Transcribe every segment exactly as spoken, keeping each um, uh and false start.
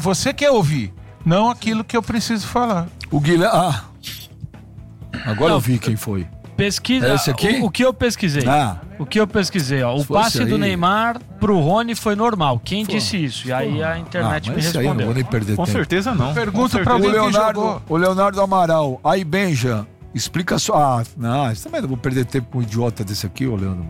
você quer ouvir, não aquilo que eu preciso falar. O Guilherme... Ah, agora Não, eu vi quem foi. Pesquisa. É esse aqui? O, o que eu pesquisei? Ah. O que eu pesquisei, ó. O passe aí... do Neymar pro Rony foi normal. Quem Pô. disse isso? E aí a internet ah, me respondeu. Aí não vou nem perder Com tempo. certeza não. Pergunta pra alguém o Leonardo, que jogou. O Leonardo Amaral. Aí, Benja, explica só. Ah, não, isso também não vou perder tempo com um idiota desse aqui, ô Leandro.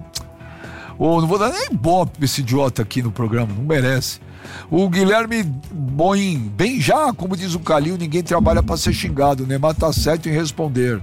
Ou não vou dar nem bope pra esse idiota aqui no programa, não merece. O Guilherme Boim, bem já, como diz o Calil, ninguém trabalha pra ser xingado. O Neymar tá certo em responder.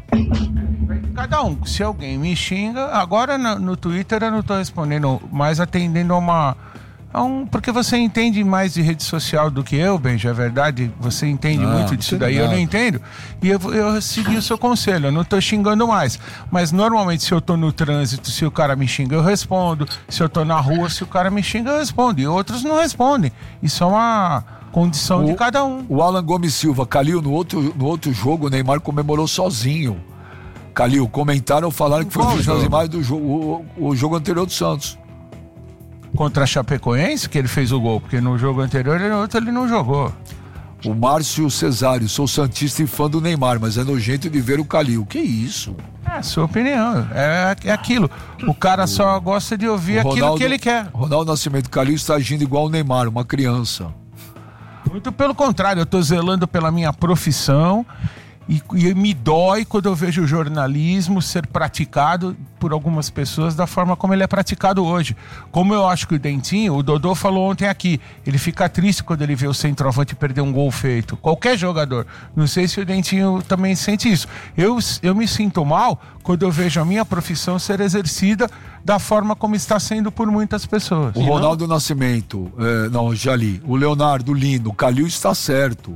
Cada um, se alguém me xinga, agora no, no Twitter eu não tô respondendo, mas atendendo a uma... A um, porque você entende mais de rede social do que eu, Benja, é verdade? Você entende ah, muito disso daí, nada. Eu não entendo. E eu, eu segui o seu conselho, eu não tô xingando mais. Mas normalmente se eu tô no trânsito, se o cara me xinga, eu respondo. Se eu tô na rua, se o cara me xinga, eu respondo. E outros não respondem. Isso é uma condição o, de cada um. O Alan Gomes Silva, Calil, no outro, no outro jogo, o Neymar comemorou sozinho. Calil, comentaram ou falaram que foi Qual das jogo? imagens do jogo, o, o jogo anterior do Santos. Contra a Chapecoense, que ele fez o gol, porque no jogo anterior ele, outro, ele não jogou. O Márcio Cesário, sou santista e fã do Neymar, mas é nojento de ver o Calil. Que isso? É a sua opinião, é, é aquilo. O cara só gosta de ouvir O aquilo Ronaldo, que ele quer. Ronaldo Nascimento, Calil está agindo igual o Neymar, uma criança. Muito pelo contrário, eu estou zelando pela minha profissão e, e me dói quando eu vejo o jornalismo ser praticado por algumas pessoas da forma como ele é praticado hoje. Como eu acho que o Dentinho, o Dodô falou ontem aqui, ele fica triste quando ele vê o centroavante perder um gol feito. Qualquer jogador. Não sei se o Dentinho também sente isso. Eu, eu me sinto mal quando eu vejo a minha profissão ser exercida da forma como está sendo por muitas pessoas. O Ronaldo não... Nascimento, é, não, já li. O Leonardo Lino, o Calil está certo.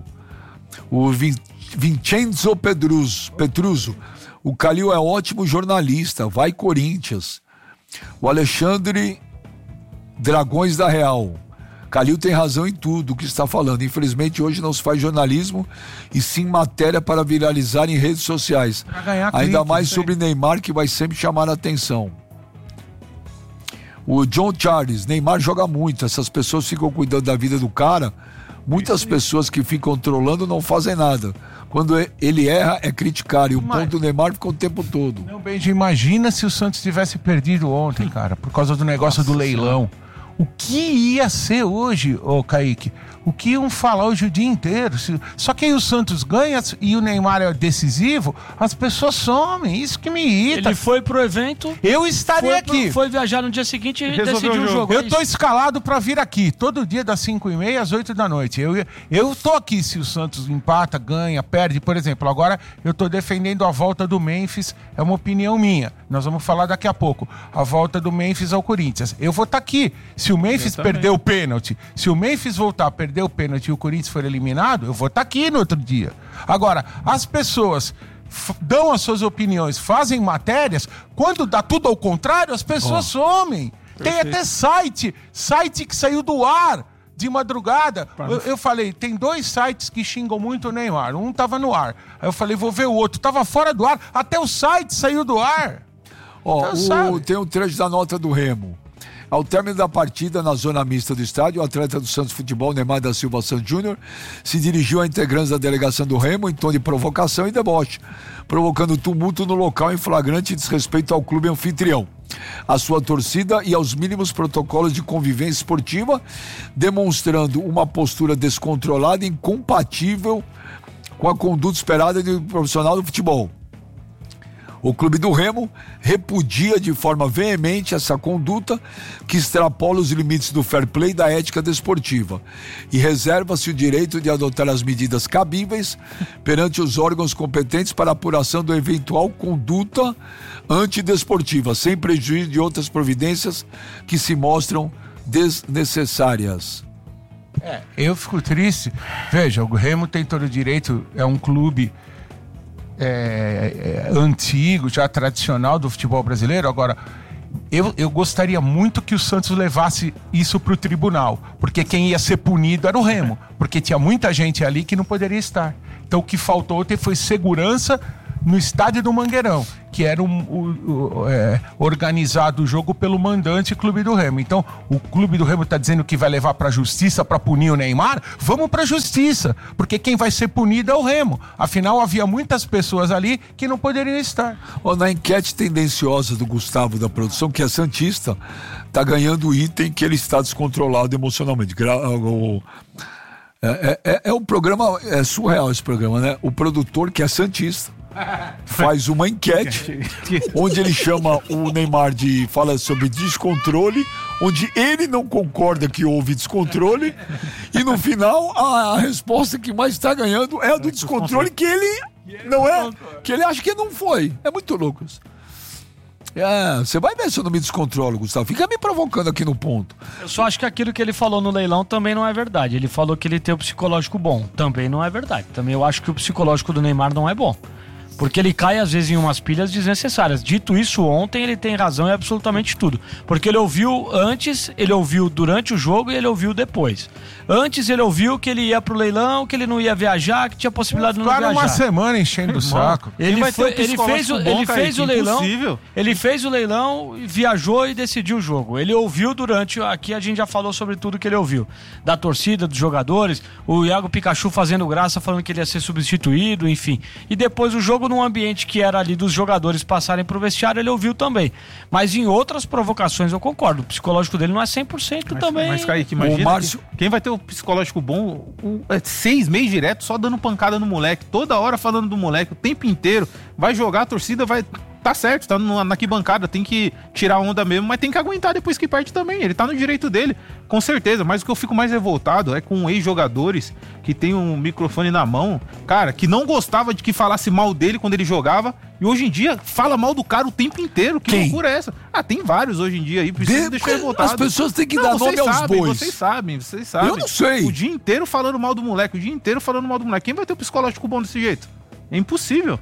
O Vin, Vincenzo Pedruzzo, Petruzzo, o Calil é ótimo jornalista, vai Corinthians. O Alexandre Dragões da Real. Calil tem razão em tudo o que está falando. Infelizmente hoje não se faz jornalismo e sim matéria para viralizar em redes sociais. Ainda clique, mais sobre Neymar, que vai sempre chamar a atenção. O John Charles, Neymar joga muito, essas pessoas ficam cuidando da vida do cara. Muitas pessoas que ficam trolando não fazem nada. Quando ele erra, é criticar. E o Mas... ponto do Neymar fica o tempo todo. Não, Benji, imagina se o Santos tivesse perdido ontem, cara, por causa do negócio Nossa, do leilão. O que ia ser hoje, ô Kaique? O que iam falar hoje o dia inteiro? Só que aí o Santos ganha e o Neymar é decisivo, as pessoas somem, isso que me irrita. Ele foi pro evento... Eu estaria foi aqui. Pro, foi viajar no dia seguinte e decidiu o jogo. jogo. Eu tô escalado pra vir aqui, todo dia das cinco e meia às oito da noite. Eu, eu tô aqui se o Santos empata, ganha, perde. Por exemplo, agora eu tô defendendo a volta do Memphis, é uma opinião minha. Nós vamos falar daqui a pouco. A volta do Memphis ao Corinthians. Eu vou estar tá aqui. Se o Memphis perder o pênalti, se o Memphis voltar a perder o pênalti e o Corinthians for eliminado, eu vou estar tá aqui no outro dia. Agora, as pessoas f- dão as suas opiniões, fazem matérias, quando dá tudo ao contrário, as pessoas oh. somem. Tem até site, site que saiu do ar de madrugada. Eu, eu falei, tem dois sites que xingam muito o Neymar. Um tava no ar. Aí eu falei, vou ver o outro. Tava fora do ar. Até o site saiu do ar. Ó, então, o, tem um trecho da nota do Remo. Ao término da partida, na zona mista do estádio, o atleta do Santos Futebol, Neymar da Silva Santos Júnior, se dirigiu a integrantes da delegação do Remo em tom de provocação e deboche, provocando tumulto no local em flagrante desrespeito ao clube anfitrião, à sua torcida e aos mínimos protocolos de convivência esportiva, demonstrando uma postura descontrolada e incompatível com a conduta esperada de um profissional do futebol. O clube do Remo repudia de forma veemente essa conduta que extrapola os limites do fair play e da ética desportiva e reserva-se o direito de adotar as medidas cabíveis perante os órgãos competentes para a apuração da eventual conduta antidesportiva, sem prejuízo de outras providências que se mostram desnecessárias. É, eu fico triste. Veja, o Remo tem todo o direito, é um clube É, é, antigo, já tradicional do futebol brasileiro. Agora, eu, eu gostaria muito que o Santos levasse isso para o tribunal, porque quem ia ser punido era o Remo, porque tinha muita gente ali que não poderia estar. Então o que faltou ontem foi segurança no estádio do Mangueirão, que era um, o, o, é, organizado o jogo pelo mandante Clube do Remo. Então, o Clube do Remo está dizendo que vai levar para a justiça para punir o Neymar. Vamos para a justiça, porque quem vai ser punido é o Remo. Afinal, havia muitas pessoas ali que não poderiam estar. Oh, na enquete tendenciosa do Gustavo da produção, que é santista, tá ganhando o item que ele está descontrolado emocionalmente. É, é, é um programa, é surreal esse programa, né? O produtor, que é santista, faz uma enquete onde ele chama o Neymar de, fala sobre descontrole, onde ele não concorda que houve descontrole, e no final a, a resposta que mais está ganhando é a do descontrole, que ele não é, que ele acha que não foi. É muito louco isso. É, você vai ver se eu não me descontrolo, Gustavo. Fica me provocando aqui no ponto. Eu só acho que aquilo que ele falou no leilão também não é verdade. Ele falou que ele tem o psicológico bom. Também não é verdade. Também eu acho que o psicológico do Neymar não é bom. Porque ele cai, às vezes, em umas pilhas desnecessárias. Dito isso, ontem ele tem razão em absolutamente tudo. Porque ele ouviu antes, ele ouviu durante o jogo e ele ouviu depois. Antes ele ouviu que ele ia pro leilão, que ele não ia viajar, que tinha possibilidade de não viajar. Uma semana enchendo o saco. Ele, foi, ele fez, o, ele fez o leilão, ele fez o leilão, viajou e decidiu o jogo. Ele ouviu durante, aqui a gente já falou sobre tudo que ele ouviu. Da torcida, dos jogadores, o Iago Pikachu fazendo graça, falando que ele ia ser substituído, enfim. E depois o jogo num ambiente que era ali dos jogadores passarem pro vestiário, ele ouviu também. Mas em outras provocações eu concordo, o psicológico dele não é cem por cento mas, também. Mas, Kaique, imagina Márcio... que quem vai ter o psicológico bom, o, é seis meses direto só dando pancada no moleque, toda hora falando do moleque, o tempo inteiro, vai jogar, a torcida vai... Tá certo, tá no, na arquibancada, tem que tirar onda mesmo, mas tem que aguentar depois que parte também. Ele tá no direito dele, com certeza. Mas o que eu fico mais revoltado é com ex-jogadores que tem um microfone na mão, cara, que não gostava de que falasse mal dele quando ele jogava, e hoje em dia fala mal do cara o tempo inteiro. Que Quem? loucura é essa? Ah, tem vários hoje em dia aí, precisa de... deixar revoltado. As pessoas têm que não, dar nome aos sabem, bois. Vocês sabem, vocês sabem. Eu não sei. O dia inteiro falando mal do moleque, o dia inteiro falando mal do moleque. Quem vai ter o psicológico bom desse jeito? É impossível.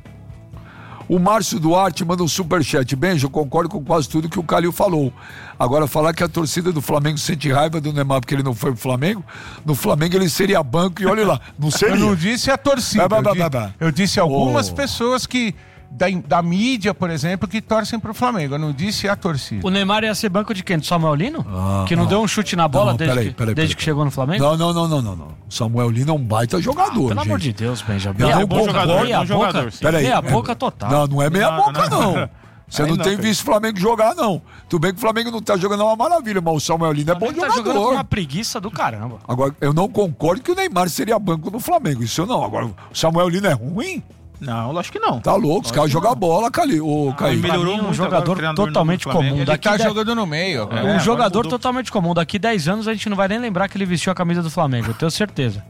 O Márcio Duarte manda um superchat. Benja, eu concordo com quase tudo que o Calil falou. Agora, falar que a torcida do Flamengo sente raiva do Neymar porque ele não foi pro Flamengo, no Flamengo ele seria banco e olha lá, não seria. Eu não disse a torcida, bah, bah, bah, bah. Eu, disse, eu disse algumas oh. pessoas que... Da, da mídia, por exemplo, que torcem pro Flamengo. Eu não disse a torcida. O Neymar ia ser banco de quem? Do Samuel Lino? Ah, que não, não deu um chute na bola não, desde, peraí, peraí, que, desde peraí. que chegou no Flamengo? Não, não, não, não, não. não. Samuel Lino é um baita jogador. Ah, pelo gente. amor de Deus, Benjamin. É um bom jogador, meia bom jogador. Peraí, meia boca total. Não, não é meia não, boca, não. não. Você não, não tem visto o Flamengo jogar, não. Tudo bem que o Flamengo não tá jogando uma maravilha, mas o Samuel Lino é bom tá jogador. Jogando com uma preguiça do caramba. Agora, eu não concordo que o Neymar seria banco no Flamengo. Isso não. Agora, o Samuel Lino é ruim? Não, acho que não. Tá louco, os caras jogam bola, Cali, o ah, Caí. Melhorou um jogador totalmente comum. Ele daqui tá de... jogando no meio. É, um jogador totalmente comum. Daqui dez anos a gente não vai nem lembrar que ele vestiu a camisa do Flamengo, eu tenho certeza.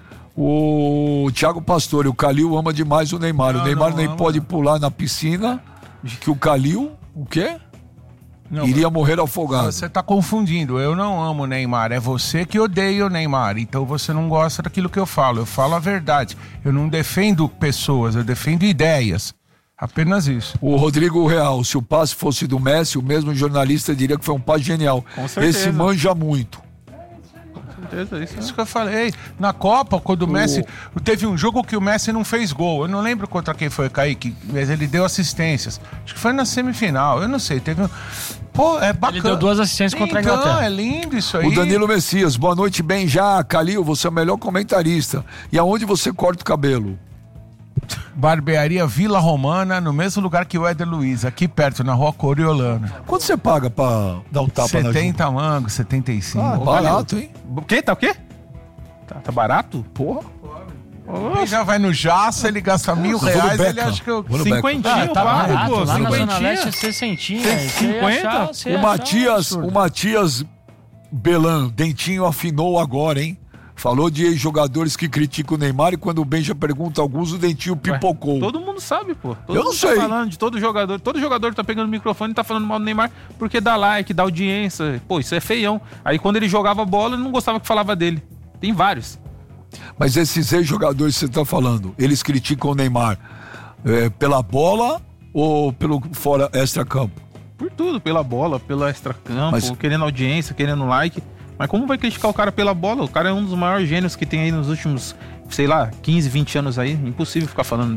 O Thiago Pastore, o Calil ama demais o Neymar. Não, o Neymar nem ama. pode pular na piscina, que o Calil, o quê? Não, iria morrer afogado. Você tá confundindo. Eu não amo o Neymar. É você que odeia o Neymar. Então você não gosta daquilo que eu falo. Eu falo a verdade. Eu não defendo pessoas, eu defendo ideias. Apenas isso. O Rodrigo Real, se o passe fosse do Messi, o mesmo jornalista diria que foi um passe genial. Com certeza. Esse manja muito. Isso, isso que eu falei. Na Copa, quando o Messi... O... Teve um jogo que o Messi não fez gol. Eu não lembro contra quem foi, Kaique, mas ele deu assistências. Acho que foi na semifinal. Eu não sei. Teve um... Pô, é bacana. Ele deu duas assistências contra a Inglaterra. Então, é lindo isso aí. O Danilo Messias, boa noite, bem já. Calil, você é o melhor comentarista. E aonde você corta o cabelo? Barbearia Vila Romana, no mesmo lugar que o Éder Luiz, aqui perto, na rua Coriolano. Quanto você paga pra dar um tapa setenta na setenta mangos, setenta e cinco. Ah, barato, hein? O quê? Tá o quê? Tá, tá barato? Porra. Ele já vai no Jaça, ele gasta mil reais, ele acha que eu... Cinquentinho, ah, tá barato, pô. Lá na Zona Leste é sessentinha. cinquenta? O Matias, o Matias Belan, dentinho afinou agora, hein? Falou de jogadores que criticam o Neymar e quando o Benja pergunta alguns, o dentinho pipocou. Ué, todo mundo sabe, pô. Todo eu não sei. Tá falando de todo jogador. Todo jogador tá pegando o microfone e tá falando mal do Neymar porque dá like, dá audiência. Pô, isso é feião. Aí quando ele jogava bola, ele não gostava que falava dele. Tem vários. Mas esses ex-jogadores que você tá falando, eles criticam o Neymar é, pela bola ou pelo fora extra-campo? Por tudo, pela bola, pelo extra-campo, Mas... querendo audiência, querendo like. Mas como vai criticar o cara pela bola? O cara é um dos maiores gênios que tem aí nos últimos, sei lá, quinze, vinte anos aí. Impossível ficar falando dele.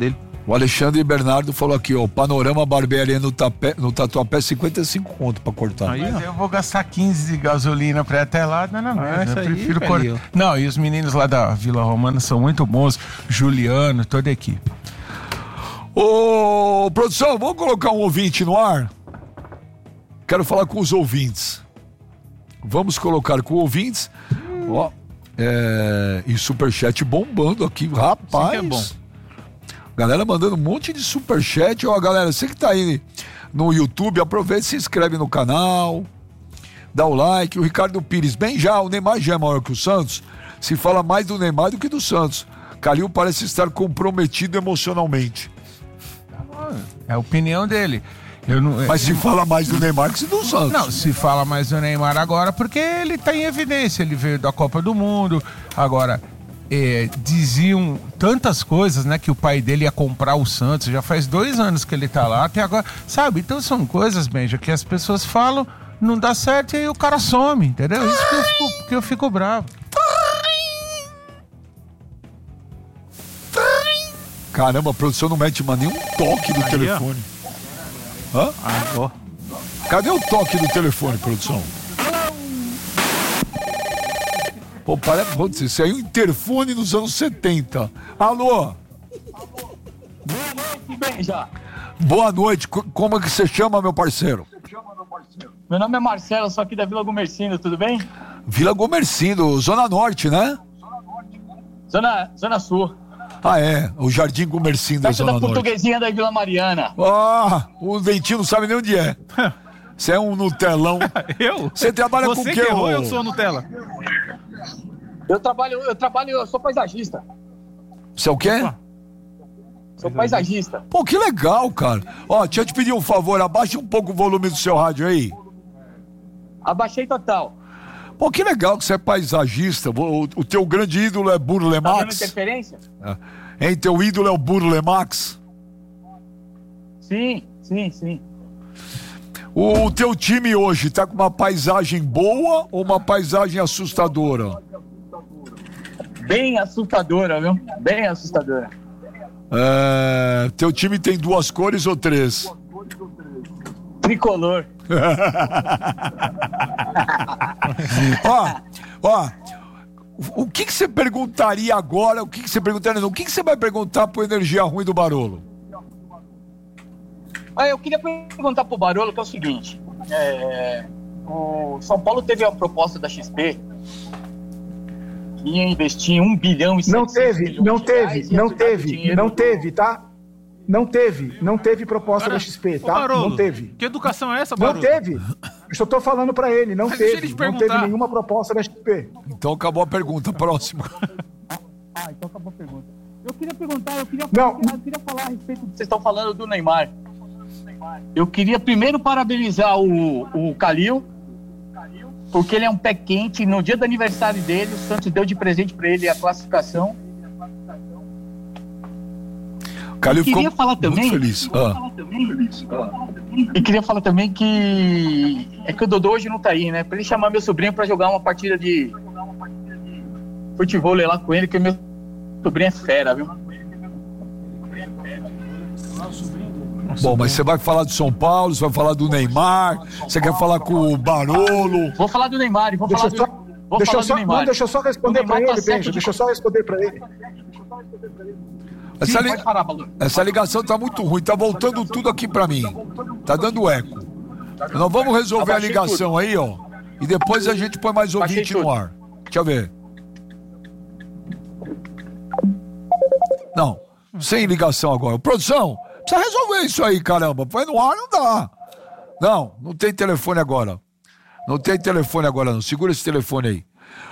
O Alexandre Bernardo falou aqui, ó, panorama barbearia no, tapé, no Tatuapé, cinquenta e cinco conto pra cortar. Aí, mas ó. eu vou gastar quinze de gasolina pra ir até lá, não, não, não. É, eu prefiro aí, cortar. Não, e os meninos lá da Vila Romana são muito bons, Juliano, toda a equipe. Ô, produção, vamos colocar um ouvinte no ar? Quero falar com os ouvintes. Vamos colocar com ouvintes. Hum. Ó, é, e superchat bombando aqui, rapaz. Sim que é bom. Galera mandando um monte de superchat. Ó, galera, você que tá aí no YouTube, aproveita e se inscreve no canal, dá o like. O Ricardo Pires, bem já, o Neymar já é maior que o Santos. Se fala mais do Neymar do que do Santos. Calil parece estar comprometido emocionalmente. É a opinião dele. Eu não, Mas se fala mais do Neymar que do Santos. Não, se fala mais do Neymar agora porque ele tá em evidência. Ele veio da Copa do Mundo. Agora... É, diziam tantas coisas, né, que o pai dele ia comprar o Santos, já faz dois anos que ele tá lá, até agora, sabe? Então são coisas, Benja, que as pessoas falam, não dá certo e aí o cara some, entendeu? Isso que eu fico, que eu fico bravo. Caramba, a produção não mete mais nenhum toque do aí, telefone. Ó. Hã? Ah, ó. Cadê o toque do telefone, produção? Pô, parece, vou dizer, isso aí é um interfone nos anos setenta. Alô? Boa noite, Benja. Boa noite, como é que você chama, meu parceiro? Meu nome é Marcelo, sou aqui da Vila Gomercindo, tudo bem? Vila Gomercindo, Zona Norte, né? Zona, Zona Sul. Ah, é, o Jardim Gomercindo da Zona Norte. Da Portuguesinha da Vila Mariana. Ah, o Dentinho não sabe nem onde é. Você é um Nutelão. Eu? Você trabalha Você com o quê? Ou eu sou Nutella? Eu trabalho, eu trabalho, eu sou paisagista. Você é o quê? Opa. Sou paisagista. Pô, que legal, cara. Ó, deixa eu te pedir um favor, abaixa um pouco o volume do seu rádio aí. Abaixei total. Pô, que legal que você é paisagista. O, o teu grande ídolo é Burle Marx. Tá dando interferência? É. Hein, teu ídolo é o Burle Marx? Sim, sim, sim. O teu time hoje tá com uma paisagem boa ou uma paisagem assustadora? Bem assustadora, viu? Bem assustadora. É, teu time tem duas cores ou três? Tricolor. Ó, ó, o que que você perguntaria agora? O que que você perguntaria? Não, o que que você vai perguntar pro Energia Ruim do Barolo? Ah, eu queria perguntar pro Barolo que é o seguinte, é, o São Paulo teve a proposta da X P que ia investir um bilhão e não teve, não teve, não teve, não teve, tá? Não teve, não teve proposta Cara, da X P, tá? Barolo, não teve. Que educação é essa, Barolo? Não teve. Eu só tô falando pra ele, não Mas teve, não teve nenhuma proposta da X P. Então acabou a pergunta, próximo. Ah, então acabou a pergunta. Eu queria perguntar, eu queria falar, não. eu queria falar a respeito do que vocês estão falando do Neymar. Eu queria primeiro parabenizar o, o Calil, porque ele é um pé quente. No dia do aniversário dele, o Santos deu de presente pra ele a classificação. Calil queria falar também, muito feliz. Ah. E queria falar também que é que o Dodô hoje não tá aí, né? Pra ele chamar meu sobrinho pra jogar uma partida de futebol lá com ele, que meu sobrinho é fera, viu? Bom, mas você vai falar do São Paulo, você vai falar do Neymar, você quer falar com o Barolo? Vou falar do Neymar, vou deixa falar só, do, vou deixa falar só, do Neymar. Não, deixa eu só responder pra ele, tá Benja, de... deixa eu só responder pra ele. Essa, Sim, li... parar, Essa ligação tá muito ruim, tá voltando tudo aqui pra mim. Tá dando eco. Nós vamos resolver a ligação tudo. aí, ó. E depois a gente põe mais ouvinte no ar. Deixa eu ver. Não, sem ligação agora. Produção, precisa resolver isso aí, caramba. Põe no ar, não dá. Não, não tem telefone agora. Não tem telefone agora, não. Segura esse telefone aí.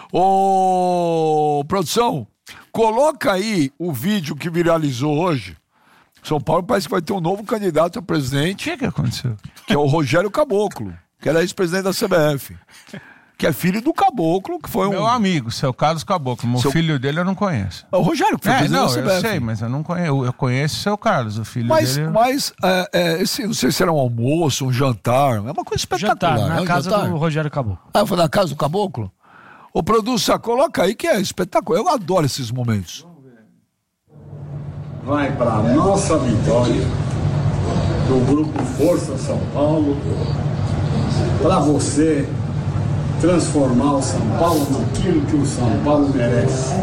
Ô, produção, coloca aí o vídeo que viralizou hoje. São Paulo parece que vai ter um novo candidato a presidente. O que que aconteceu? Que é o Rogério Caboclo, que era ex-presidente da C B F. Que é filho do Caboclo, que foi um... Meu amigo, seu Carlos Caboclo. O seu... filho dele eu não conheço. É o Rogério, que foi é, presidente não, da C B F. Eu sei, mas eu não conheço. Eu conheço o seu Carlos, o filho mas, dele. Mas, é, é, esse, não sei se era um almoço, um jantar. É uma coisa espetacular. Jantar, na é, casa jantar. do Rogério Caboclo. Ah, foi na casa do Caboclo? Ô, produção, coloca aí que é espetacular. Eu adoro esses momentos. vai para a nossa vitória do Grupo Força São Paulo, para você transformar o São Paulo naquilo que o São Paulo merece.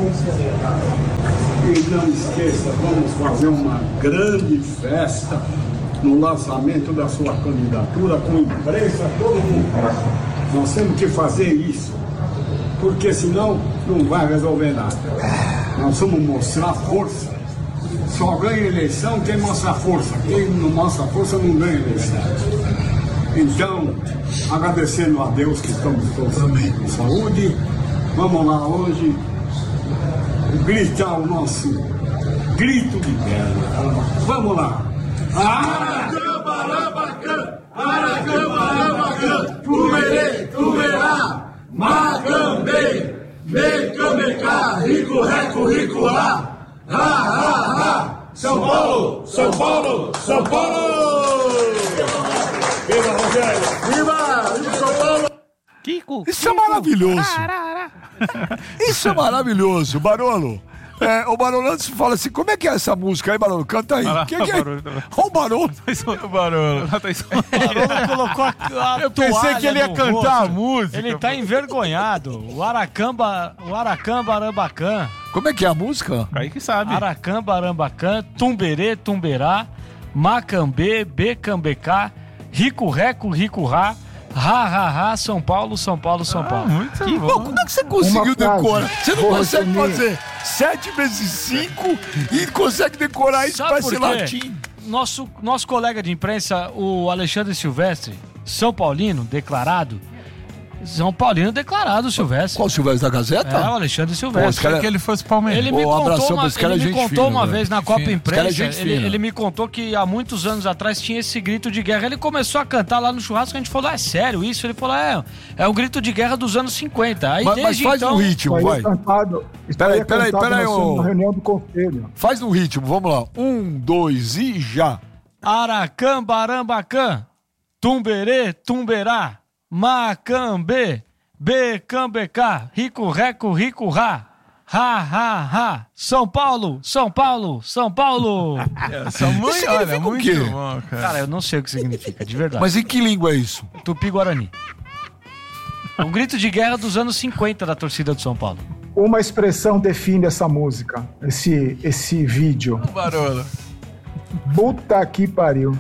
E não esqueça, vamos fazer uma grande festa no lançamento da sua candidatura com imprensa, todo mundo. Nós temos que fazer isso, porque senão não vai resolver nada. Nós vamos mostrar força. Só ganha eleição quem mostra força. Quem não mostra força não ganha eleição. Então, agradecendo a Deus que estamos todos com saúde, vamos lá hoje gritar o nosso grito de guerra. Vamos lá! Aracambarabacã, Aracambarabacã, Tumerê, Tumerá, Macambê, Becamecá, Rico, Reco, Rico, Lá, Ha, ha, ha, São Paulo, São Paulo, São Paulo! Viva, Rogério! Viva! Viva São Paulo! Kiko! Isso é maravilhoso! Isso é maravilhoso, Barolo! É, o Barolo antes fala assim, como é que é essa música aí, Barolo? Canta aí. O que, que é? Olha o Barolo. O Barolo. O Barolo colocou a, a Eu pensei que ele ia cantar rosto. a música. Ele tá envergonhado. O Aracamba, o Aracamba Arambacã. Como é que é a música? Aí que sabe. Aracamba Arambacã, Tumberê, Tumberá, Macambê, Becambecá, Rico Reco, Rico Rá, Ha, ha, ha, São Paulo, São Paulo, São Paulo. Ah, muito que bom. bom. Como é que você conseguiu decorar? Você não Vou consegue resumir. fazer sete vezes cinco e consegue decorar isso Sabe para por ser quê? latim. Nosso, nosso colega de imprensa, o Alexandre Silvestre, São Paulino, declarado. São Paulino declarado, Silvestre. Qual o Silvestre da Gazeta? É, o Alexandre Silvestre. Pô, cara... que ele fosse palmeirense. Ele me Pô, um contou abração uma, pra esse cara, ele me gente contou fina, uma né? vez na Gente Copa fina. Imprensa, Esse cara é gente ele, fina. ele me contou que há muitos anos atrás tinha esse grito de guerra. Ele começou a cantar lá no churrasco, a gente falou, é sério isso? Ele falou, é, é um grito de guerra dos anos cinquenta. Aí, Mas, mas desde faz então, no ritmo, Isso aí vai. é cantado. Isso Peraí, aí é peraí, cantado peraí, na, ô. na reunião do conselho. Faz no ritmo, vamos lá. Um, dois e já. Aracamba, Arambacã, Tumberê, Tumberá, Macambê, Becambecá, Rico, Reco, Rico, Rá, Ha, ha, ha, São Paulo, São Paulo, São Paulo. Essa mãe, Isso olha, significa o muito quê? bom, cara. Cara, eu não sei o que significa, de verdade. Mas em que língua é isso? Tupi-Guarani. Um grito de guerra dos anos cinquenta da torcida do São Paulo. Uma expressão define essa música, esse, esse vídeo. Barolo. Puta que pariu.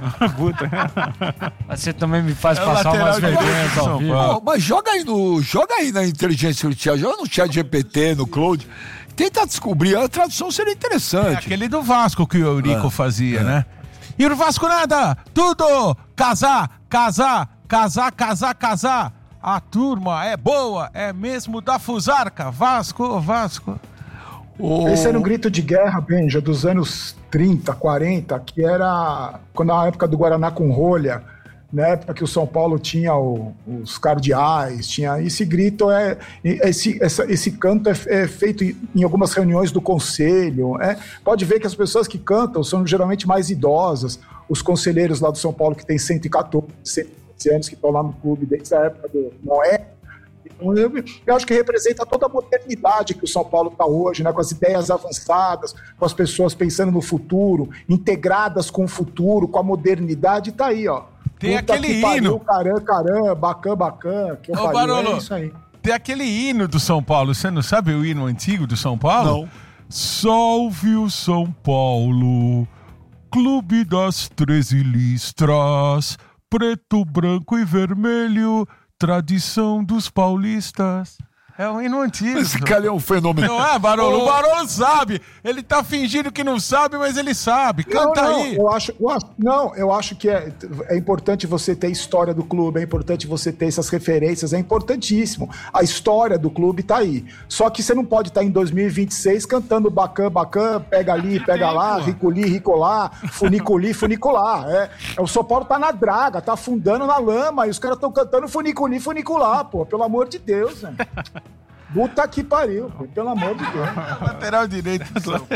Você também me faz É o passar lateral umas direito vergonhas do ao São vivo. Paulo. Ó, mas joga aí no. Joga aí na inteligência artificial, joga no chat G P T, no Cloud. Tenta descobrir, a tradução seria É interessante. aquele do Vasco que o Eurico É, fazia, é. né? E o Vasco nada! Tudo! Casar, casar, casar, casar, casar! A turma é boa, é mesmo da Fusarca. Vasco, Vasco. O... Esse era um grito de guerra, Benja, dos anos trinta, quarenta, que era quando na época do Guaraná com rolha, na época que o São Paulo tinha o, os cardeais, tinha esse grito, é, esse, essa, esse canto é, é feito em algumas reuniões do conselho. É, pode ver que as pessoas que cantam são geralmente mais idosas, os conselheiros lá do São Paulo que tem cento e quatorze, cento e quinze anos, que estão lá no clube desde a época do Noé. Então, eu, eu acho que representa toda a modernidade que o São Paulo está hoje, né? Com as ideias avançadas, com as pessoas pensando no futuro, integradas com o futuro, com a modernidade, tá aí, ó. Tem Puta aquele que pariu, hino. Caram, caram, bacã, bacã, que eu Ô, falei, Barolo, é isso aí. tem aquele hino do São Paulo. Você não sabe o hino antigo do São Paulo? Não. Salve o São Paulo, clube das treze listras, preto, branco e vermelho, tradição dos paulistas. É um hino antigo. Esse cara é um fenômeno. Não é, Barolo? Ô, O Barolo sabe. Ele tá fingindo que não sabe, mas ele sabe. Canta não, não, aí. Eu acho, eu acho- não, eu acho que é, é importante você ter história do clube, é importante você ter essas referências, é importantíssimo. A história do clube tá aí. Só que você não pode estar em dois mil e vinte e seis cantando bacã, bacã, pega ali, pega lá, ricoli, ricolá, funiculi, funicular. É, é, o São Paulo tá na draga, tá afundando na lama e os caras estão cantando funiculi, funicular, pô, pelo amor de Deus, né? Puta que pariu, pô, pelo amor de Deus. Lateral direito do São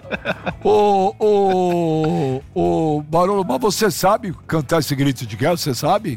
Paulo. Ô, ô, ô, Barolo, mas você sabe cantar esse grito de guerra? Você sabe?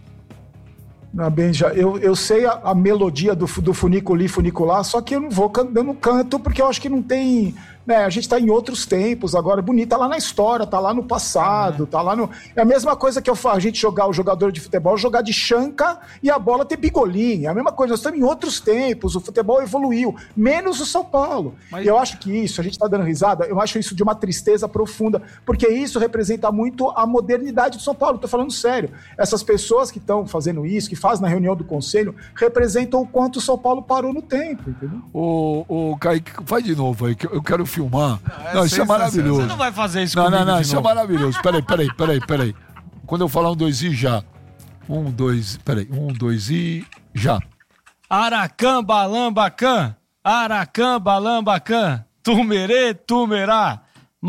Não, Benja, eu, eu sei a, a melodia do, fu- do funiculi, funicular, só que eu não vou can- eu não canto porque eu acho que não tem. né? A gente tá em outros tempos agora, bonito, tá lá na história, tá lá no passado, tá lá no... É a mesma coisa que eu falo, a gente jogar o jogador de futebol, jogar de chanca e a bola ter bigolinho. É a mesma coisa, nós estamos em outros tempos, o futebol evoluiu, menos o São Paulo. Mas... E eu acho que isso, a gente tá dando risada, eu acho isso de uma tristeza profunda, porque isso representa muito a modernidade do São Paulo, tô falando sério. Essas pessoas que estão fazendo isso, que fazem na reunião do conselho, representam o quanto o São Paulo parou no tempo, entendeu? O, o Kaique, faz de novo aí, que eu quero filmar. Não, não isso é maravilhoso. Você não vai fazer isso não, comigo Não, não, isso novo. é maravilhoso. Peraí, peraí, peraí, peraí. Quando eu falar um, dois e já. Um, dois, peraí. Um, dois e já. Aracã, balambacã. Aracã, balambacã. Tumerê, tumerá.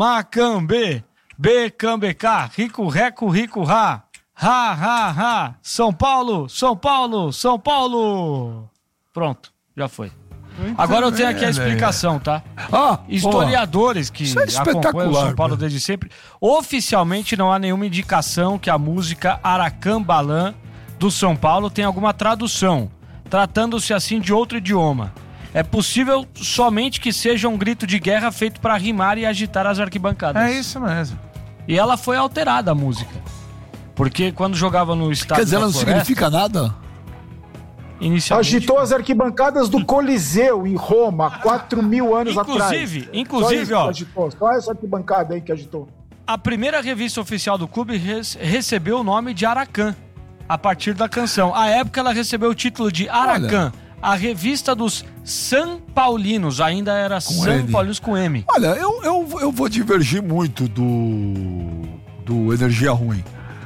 Macambê. Becambecá. Rico, reco, rico, rá. Ha, ha, ha. São Paulo, São Paulo, São Paulo. Pronto, já foi. Muito Agora eu tenho aqui a explicação, tá? Ah, Historiadores que é acompanham o São Paulo desde sempre, oficialmente não há nenhuma indicação que a música Aracambalã do São Paulo tenha alguma tradução, tratando-se assim de outro idioma. É possível somente que seja um grito de guerra feito para rimar e agitar as arquibancadas. É isso mesmo. E ela foi alterada, a música. Porque quando jogava no estádio Quer dizer, ela não Floresta, significa nada? Inicialmente, agitou as arquibancadas do Coliseu em Roma, quatro mil anos inclusive, atrás. Inclusive, só ó. Agitou, só essa arquibancada aí que agitou. A primeira revista oficial do clube res- recebeu o nome de Aracã, a partir da canção. À época, ela recebeu o título de Aracã, Olha. a revista dos São Paulinos. Ainda era com São N. Paulinos com M. Olha, eu, eu, eu vou divergir muito do, do Energia Ruim.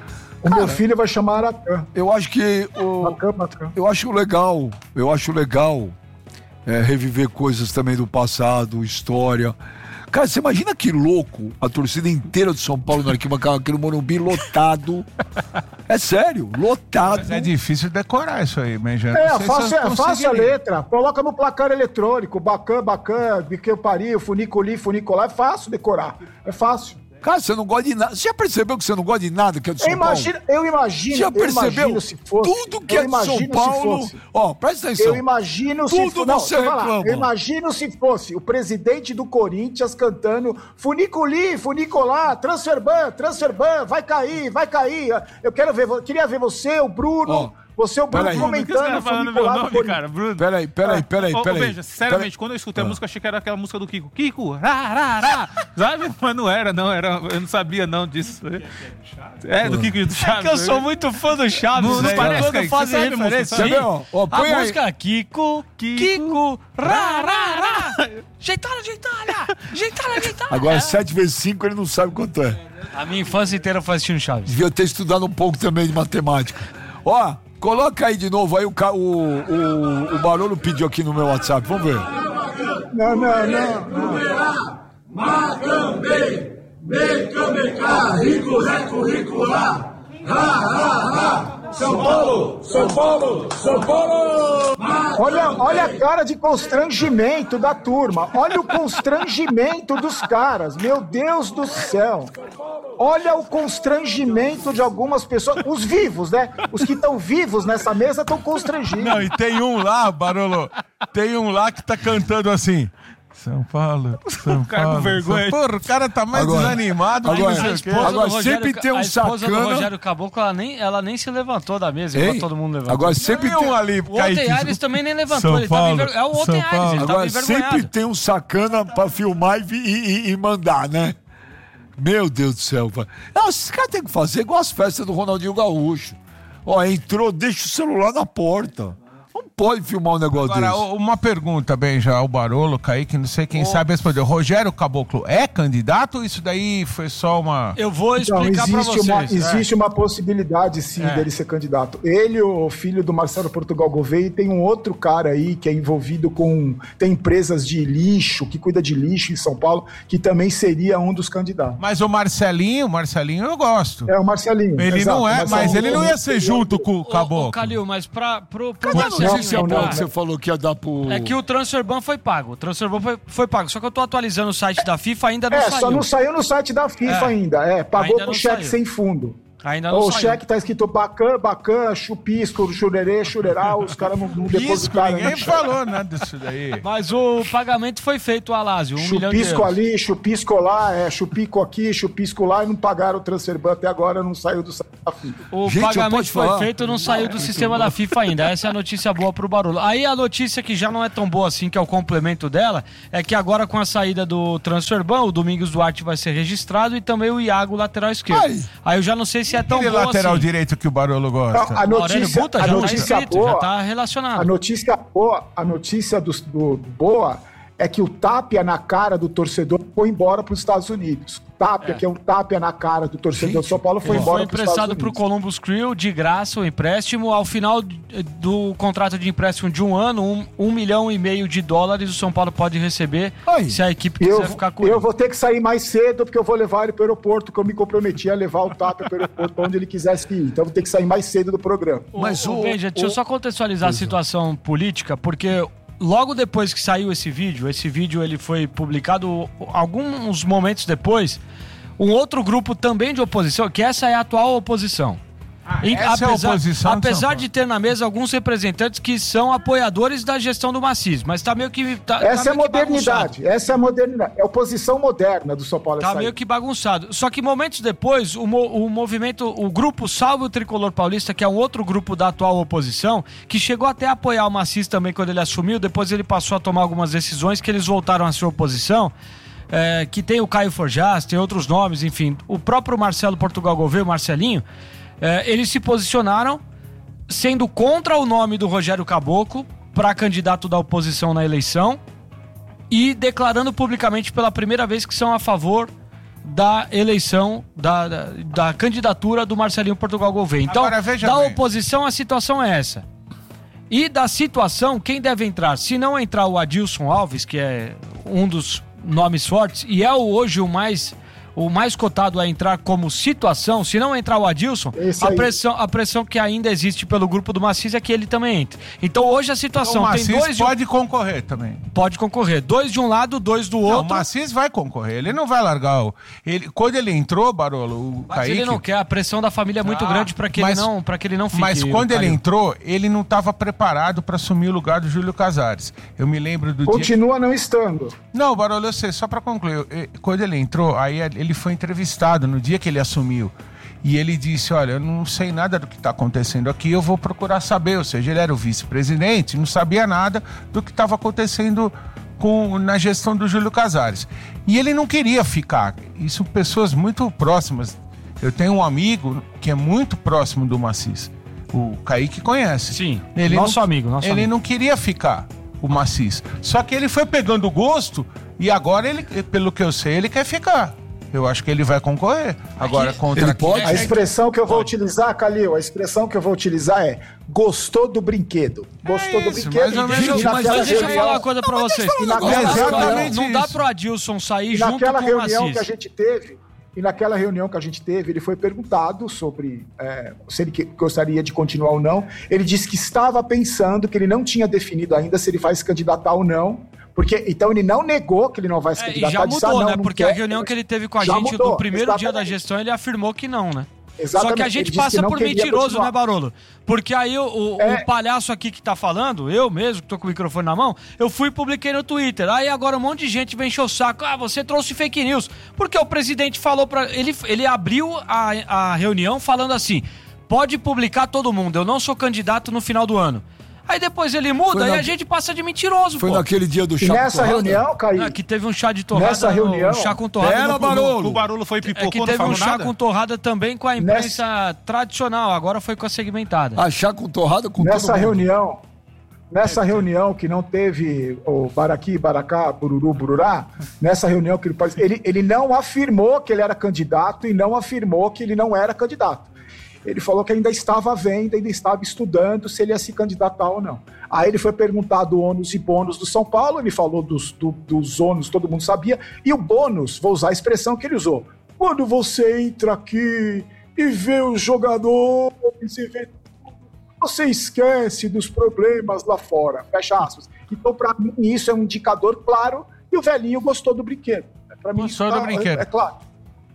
O Cara, meu filho vai chamar Aracã. Eu acho que o, Aracã, Aracã. eu acho legal, eu acho legal é, reviver coisas também do passado, história. Cara, você imagina que louco a torcida inteira de São Paulo no arquibancada, aquele Morumbi lotado. É sério, lotado. Mas é difícil decorar isso aí, Benja. É, fácil, é fácil a letra. Coloca no placar eletrônico, bacã, bacã, que eu pariu, funiculi, funicolar. É fácil decorar, é fácil. Cara, você não gosta de nada. Você já percebeu que você não gosta de nada que é do São eu imagino, Paulo? Eu imagino, já percebeu? Eu imagino se fosse. Tudo que é de São Paulo... Ó, presta atenção. Eu imagino Tudo se fosse... Não, você reclama. Eu imagino se fosse o presidente do Corinthians cantando funiculi, funicolar, transferban, transferban, vai cair, vai cair. Eu quero ver, queria ver você, o Bruno... Oh. Você é o Bruno comentando, falando meu nome, cara, Bruno. Peraí, peraí, peraí, peraí. Veja, sinceramente, quando eu escutei a música, eu achei que era aquela música do Kiko. Kiko, rá, rá, rá. Sabe? Mas não era, não, era, eu não sabia não disso. É, do Kiko e do Chaves. É que eu sou muito fã do Chaves, não, não parece, quando fazem referência. Quer ver, ó, ó, a aí. música Kiko, Kiko, Kiko rá, rá, rá. Jeitalha, jeitalha, jeitalha, jeitalha. Agora, sete vezes cinco, ele não sabe quanto é. A minha infância inteira foi assistindo Chaves. Devia ter estudado um pouco também de matemática. Ó... Coloca aí de novo, aí o, o, o, o Barolo pediu aqui no meu WhatsApp, vamos ver. Não, não, não. Macambei, Becambecá, rico, reco, rico, lá. Ha, ha, ha. São Paulo, São Paulo, São Paulo. Olha, olha a cara de constrangimento da turma. Olha o constrangimento dos caras. Meu Deus do céu. Olha o constrangimento de algumas pessoas. Os vivos, né? Os que estão vivos nessa mesa estão constrangidos. Não, e tem um lá, Barolo, tem um lá que tá cantando assim... São Paulo, São o cara Paulo. Com vergonha. Porra, o cara tá mais agora, desanimado agora, que não sei o quê. Agora Rogério, sempre tem um a esposa sacana... do Rogério Caboclo, ela nem, ela nem se levantou da mesa, igual todo mundo levantou. Agora sempre tem tem um ali, o Oten Aires também nem levantou. São Ele Paulo, tava enver... É o Oten Aires, ele Agora tava envergonhado. sempre tem um sacana pra filmar e, e, e mandar, né? Meu Deus do céu. Não, esses caras têm que fazer igual as festas do Ronaldinho Gaúcho. Ó, entrou, deixa o celular na porta. Não pode filmar um negócio Agora, desse. uma pergunta, bem, já o Barolo, Kaique, não sei quem oh. sabe responder. Rogério Caboclo é candidato ou isso daí foi só uma... Eu vou explicar então, pra vocês. Uma, existe é. uma possibilidade, sim, é. dele ser candidato. Ele, o filho do Marcelo Portugal Gouveia, e tem um outro cara aí que é envolvido com... Tem empresas de lixo, que cuida de lixo em São Paulo, que também seria um dos candidatos. Mas o Marcelinho, o Marcelinho eu gosto. É, o Marcelinho. Ele exato, não é, Marcelinho, mas ele não ia ser junto com o Caboclo. Ô, Calil, mas pra... Pro, pro Cadê Marcelinho, esse amor pra... que você falou que ia dar pro... É que o Transferban foi pago. O Transferban foi, foi pago. Só que eu tô atualizando o site da FIFA, ainda não é, saiu. É, só não saiu no site da FIFA é. ainda. É, pagou com cheque sem fundo. Ainda não o saiu. cheque tá escrito bacana, bacana, chupisco, churerê, churerá, os caras não, não depositaram. Ninguém falou nada disso daí. Mas o pagamento foi feito, Alásio, um milhão de euros. Chupisco ali, chupisco lá, é, chupico aqui, chupisco lá, e não pagaram o Transferban até agora, não saiu do site da FIFA. O Gente, pagamento foi falar? feito, não saiu do sistema da FIFA ainda. Essa é a notícia boa pro Barolo. Aí a notícia que já não é tão boa assim, que é o complemento dela, é que agora com a saída do Transferban, o Domingos Duarte vai ser registrado e também o Iago, lateral esquerdo. Ai. Aí eu já não sei se é tão Aquele boa lateral assim. direito que o Barolo gosta. A, a notícia, Guta, a já notícia tá escrito, boa, já tá relacionado. A notícia boa, a notícia do, do boa é que o Tapia na cara do torcedor foi embora para os Estados Unidos. Tapia, é. que é um Tapia na cara do torcedor Gente, do São Paulo, foi embora para os Estados Unidos. Foi emprestado para o Columbus Crew, de graça, o empréstimo. Ao final do contrato de empréstimo de um ano, um, um milhão e meio de dólares o São Paulo pode receber Ai. se a equipe quiser eu, ficar com ele. Eu vou ter que sair mais cedo, porque eu vou levar ele para o aeroporto, que eu me comprometi a levar o Tapia para o aeroporto, para onde ele quisesse ir. Então eu vou ter que sair mais cedo do programa. Mas o, o, Benja, deixa o, eu só contextualizar o, a situação política, porque... Logo depois que saiu esse vídeo, esse vídeo ele foi publicado alguns momentos depois, um outro grupo também de oposição, que essa é a atual oposição. Ah, essa apesar, é a oposição apesar de ter na mesa alguns representantes que são apoiadores da gestão do Macis, mas tá meio que tá, essa tá é a modernidade, essa é a modernidade, é a oposição moderna do São Paulo. Tá meio que bagunçado. Só que momentos depois, o, mo, o movimento, o grupo Salve o Tricolor Paulista, que é um outro grupo da atual oposição, que chegou até a apoiar o Macis também quando ele assumiu, depois ele passou a tomar algumas decisões que eles voltaram a ser oposição. É, que tem o Caio Forjás, tem outros nomes, enfim, o próprio Marcelo Portugal Gouveia, o Marcelinho. É, eles se posicionaram sendo contra o nome do Rogério Caboclo para candidato da oposição na eleição e declarando publicamente pela primeira vez que são a favor da eleição, da, da, da candidatura do Marcelinho Portugal Gouveia. Então, Agora, da bem. oposição a situação é essa. E da situação, quem deve entrar? Se não entrar o Adilson Alves, que é um dos nomes fortes e é hoje o mais... o mais cotado a entrar como situação, se não entrar o Adilson, a pressão, a pressão que ainda existe pelo grupo do Macis é que ele também entre. Então hoje a situação então, o tem dois... pode de... concorrer também. Pode concorrer. Dois de um lado, dois do outro. Não, o Macis vai concorrer, ele não vai largar o... Ele, quando ele entrou, Barolo, o mas Kaique... ele não quer, a pressão da família é muito ah, grande para que, ele não, que ele não fique... Mas quando ele entrou, ele não estava preparado para assumir o lugar do Júlio Casares. Eu me lembro do Continua dia... não estando. Não, Barolo, eu sei, só para concluir, quando ele entrou, aí ele foi entrevistado no dia que ele assumiu e ele disse, olha, eu não sei nada do que está acontecendo aqui, eu vou procurar saber, ou seja, ele era o vice-presidente, não sabia nada do que estava acontecendo com, na gestão do Júlio Casares, e ele não queria ficar, isso pessoas muito próximas, eu tenho um amigo que é muito próximo do Macis, o Kaique conhece. Sim, ele nosso não, amigo, nosso ele amigo. não queria ficar, o Macis, só que ele foi pegando gosto e agora ele, pelo que eu sei, ele quer ficar. Eu acho que ele vai concorrer. Agora, Aqui, contra... Ele pode? A expressão que eu vou utilizar, Calil, a expressão que eu vou utilizar é gostou do brinquedo. Gostou é isso, do brinquedo. Mas, gente, mas deixa eu falar uma coisa pra vocês. E naquela, não, não dá pro Adilson sair e junto naquela com o reunião Macis. que a gente teve, e naquela reunião que a gente teve, ele foi perguntado sobre é, se ele que, gostaria de continuar ou não. Ele disse que estava pensando, que ele não tinha definido ainda se ele vai se candidatar ou não. Porque, então ele não negou que ele não vai se candidatar. É, e já mudou, disse, ah, não, né? Não Porque quer, a reunião que ele teve com a gente mudou, no primeiro exatamente. dia da gestão, ele afirmou que não, né? Exatamente. Só que a gente passa por mentiroso, continuar. Né, Barolo? Porque aí o, o, é. o palhaço aqui que tá falando, eu mesmo, que tô com o microfone na mão, eu fui e publiquei no Twitter. Aí agora um monte de gente vem encher o saco. Ah, você trouxe fake news. Porque o presidente falou pra... Ele, ele abriu a, a reunião falando assim, pode publicar todo mundo, eu não sou candidato no final do ano. Aí depois ele muda na... e a gente passa de mentiroso, Foi pô. naquele dia do chá e nessa com reunião, Caí... Ah, que teve um chá de torrada. Nessa reunião... Um chá com torrada. Era, Barolo. O Barolo foi pipocou, é que teve não um chá nada? com torrada também com a imprensa nessa... tradicional. Agora foi com a segmentada. Ah, chá com torrada com Nessa todo reunião... Nessa é, reunião que não teve o Baraqui, Baracá, Bururu, Bururá, nessa reunião que ele, ele, ele não afirmou que ele era candidato e não afirmou que ele não era candidato. Ele falou que ainda estava vendo, ainda estava estudando se ele ia se candidatar ou não. Aí ele foi perguntar do ônus e bônus do São Paulo, ele falou dos, do, dos ônus, todo mundo sabia, e o bônus, vou usar a expressão que ele usou, quando você entra aqui e vê os jogadores e vê tudo, você esquece dos problemas lá fora, fecha aspas. Então, para mim, isso é um indicador claro e o velhinho gostou do brinquedo. Para mim, gostou isso do tá, brinquedo. É, é claro.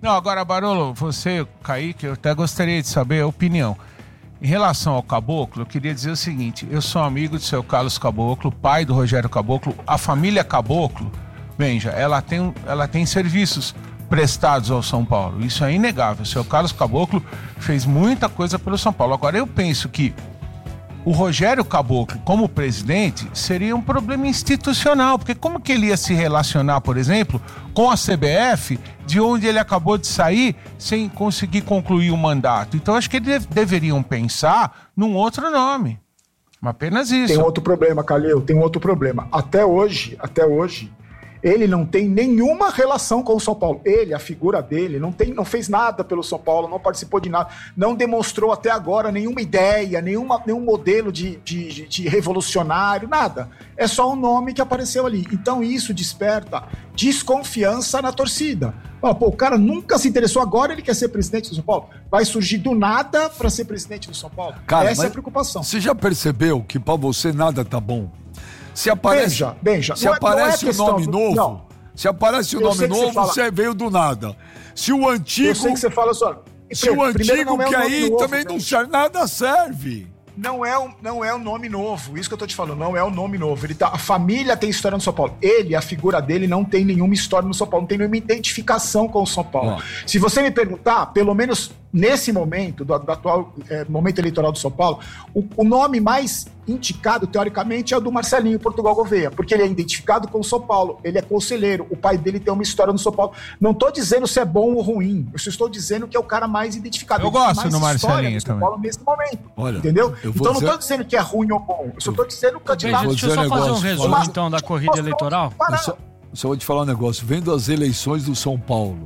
Não, agora, Barolo, você, Kaique, eu até gostaria de saber a opinião. Em relação ao Caboclo, eu queria dizer o seguinte, eu sou amigo do seu Carlos Caboclo, pai do Rogério Caboclo, a família Caboclo, veja, ela tem, ela tem serviços prestados ao São Paulo, isso é inegável. O seu Carlos Caboclo fez muita coisa pelo São Paulo. Agora, eu penso que o Rogério Caboclo, como presidente, seria um problema institucional, porque como que ele ia se relacionar, por exemplo, com a C B F, de onde ele acabou de sair, sem conseguir concluir o mandato? Então, acho que eles deveriam pensar num outro nome. Apenas isso. Tem outro problema, Calil, tem outro problema. Até hoje, até hoje, ele não tem nenhuma relação com o São Paulo. Ele, a figura dele, não, tem, não fez nada pelo São Paulo, não participou de nada, não demonstrou até agora nenhuma ideia, nenhuma, nenhum modelo de, de, de revolucionário, nada. É só um nome que apareceu ali. Então isso desperta desconfiança na torcida. Oh, pô, o cara nunca se interessou, agora ele quer ser presidente do São Paulo. Vai surgir do nada para ser presidente do São Paulo. Cara, essa é a preocupação. Você já percebeu que para você nada tá bom? Se aparece, Beija, beija. se aparece um nome do... novo, não. se aparece um nome novo, você, fala... você veio do nada. Se o antigo... Eu sei que você fala só... Se o antigo que é aí novo, também não serve, nada serve. Não é, um, não é um nome novo, isso que eu tô te falando, não é um nome novo. Ele tá, a família tem história no São Paulo. Ele, a figura dele, não tem nenhuma história no São Paulo, não tem nenhuma identificação com o São Paulo. Oh. Se você me perguntar, pelo menos nesse momento, do, do atual é, momento eleitoral do São Paulo, o, o nome mais indicado, teoricamente, é o do Marcelinho Portugal Gouveia, porque ele é identificado com o São Paulo, ele é conselheiro, o pai dele tem uma história no São Paulo. Não tô dizendo se é bom ou ruim, eu só estou dizendo que é o cara mais identificado. Eu ele gosto do Marcelinho no São também. Paulo nesse momento, olha, entendeu? Então dizer... não tô dizendo que é ruim ou bom, eu só tô dizendo que o candidato... Deixa eu só fazer um resumo, então, da corrida eleitoral. Eu só, só vou te falar um negócio, vendo as eleições do São Paulo,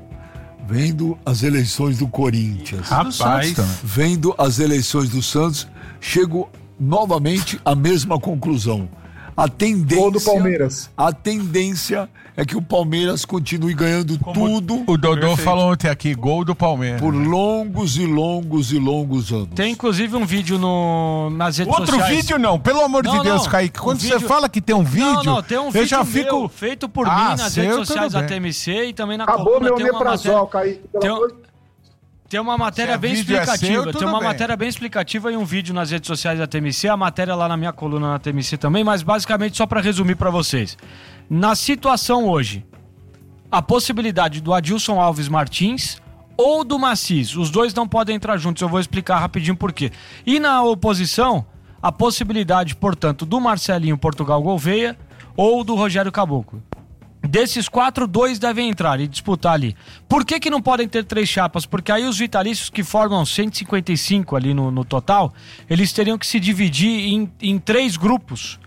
vendo as eleições do Corinthians, rapaz, vendo as eleições do Santos, chego novamente à mesma conclusão. A tendência, Gol do Palmeiras. A tendência é que o Palmeiras continue ganhando Como tudo. O Dodô Perfeito. falou ontem aqui, gol do Palmeiras. Por longos e longos e longos anos. Tem inclusive um vídeo no, nas redes Outro sociais. Outro vídeo não, pelo amor não, de Deus, não, Kaique. Quando um vídeo... você fala que tem um vídeo, não, não, tem um vídeo eu já fico... meu, feito por ah, mim nas seu, redes sociais da bem. T M C e também na Acabou coluna. Meu tem uma matéria... Kaique, tem, um... tem uma matéria Se bem explicativa. É seu, tem uma bem. matéria bem explicativa e um vídeo nas redes sociais da T M C, a matéria lá na minha coluna na T M C também, mas basicamente só para resumir para vocês. Na situação hoje, a possibilidade do Adilson Alves Martins ou do Macis, os dois não podem entrar juntos, eu vou explicar rapidinho por quê. E na oposição, a possibilidade, portanto, do Marcelinho Portugal Gouveia ou do Rogério Caboclo. Desses quatro, dois devem entrar e disputar ali. Por que que não podem ter três chapas? Porque aí os vitalícios que formam cento e cinquenta e cinco ali no, no total, eles teriam que se dividir em, em três grupos